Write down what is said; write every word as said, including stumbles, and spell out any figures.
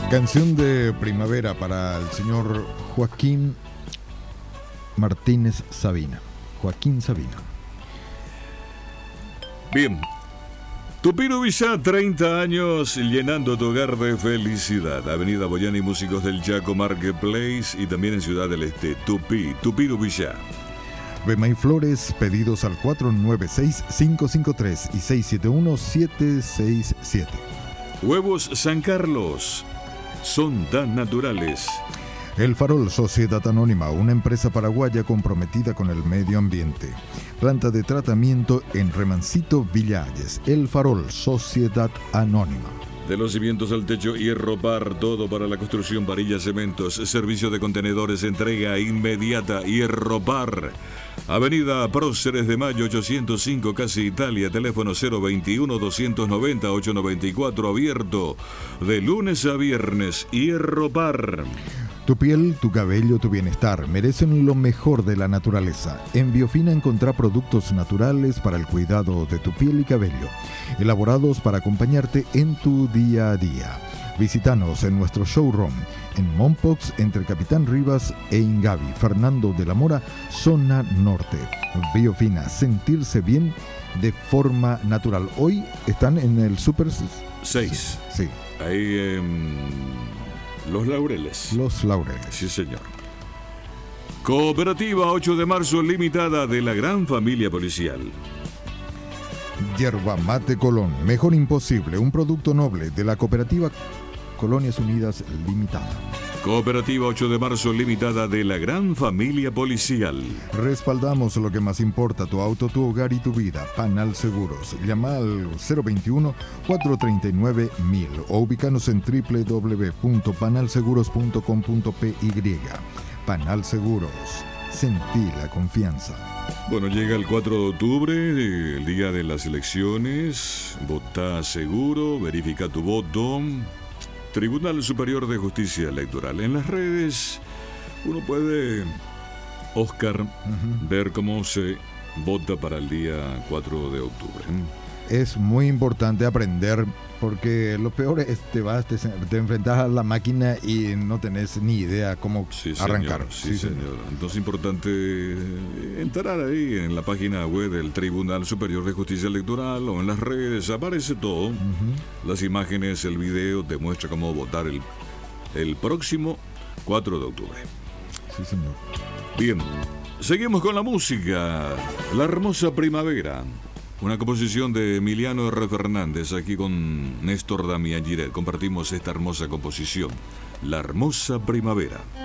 Canción de primavera para el señor Joaquín Martínez Sabina. Joaquín Sabina. Bien. Tupino Villá, treinta años llenando tu hogar de felicidad. Avenida Boyani, Músicos del Chaco, Marketplace y también en Ciudad del Este. Tupí, Tupino Villá. Bema y Flores, pedidos al cuatro nueve seis, cinco cinco tres y seis siete uno, siete seis siete. Huevos San Carlos, son tan naturales. El Farol, Sociedad Anónima, una empresa paraguaya comprometida con el medio ambiente. Planta de tratamiento en Remancito, Villalles. El Farol, Sociedad Anónima. De los cimientos al techo, Hierro Par, todo para la construcción, varillas, cementos, servicio de contenedores, entrega inmediata, Hierro Par. Avenida Próceres de Mayo ochocientos cinco, Casi Italia, teléfono cero veintiuno, doscientos noventa, ochocientos noventa y cuatro, abierto de lunes a viernes, Hierro Par. Tu piel, tu cabello, tu bienestar merecen lo mejor de la naturaleza. En Biofina encontrá productos naturales para el cuidado de tu piel y cabello, elaborados para acompañarte en tu día a día. Visítanos en nuestro showroom en Mompox, entre Capitán Rivas e Ingavi, Fernando de la Mora, zona norte. Biofina, sentirse bien de forma natural. Hoy están en el Super seis. Sí. Ahí eh, Los Laureles. Los Laureles. Sí, señor. Cooperativa ocho de marzo limitada de la gran familia policial. Yerba Mate Colón, mejor imposible, un producto noble de la cooperativa Colonias Unidas Limitada. Cooperativa ocho de marzo limitada de la gran familia policial. Respaldamos lo que más importa, tu auto, tu hogar y tu vida. Panal Seguros. Llama al cero veintiuno, cuatrocientos treinta y nueve, mil o ubícanos en doble u doble u doble u punto panal seguros punto com punto p y. Panal Seguros. Sentí la confianza. Bueno, llega el cuatro de octubre, el día de las elecciones. Votá seguro, verifica tu voto. Tribunal Superior de Justicia Electoral. En las redes uno puede, Oscar, uh-huh. ver cómo se vota para el día cuatro de octubre. Es muy importante aprender, porque lo peor es te vas, te, te enfrentas a la máquina y no tenés ni idea cómo sí, arrancar. Señor, sí, sí, señor. señor. Entonces es importante entrar ahí en la página web del Tribunal Superior de Justicia Electoral o en las redes, aparece todo. Uh-huh. Las imágenes, el video, te muestra cómo votar el, el próximo cuatro de octubre. Sí, señor. Bien, seguimos con la música. La hermosa primavera. Una composición de Emiliano R. Fernández, aquí con Néstor Damián Giret. Compartimos esta hermosa composición, La hermosa primavera.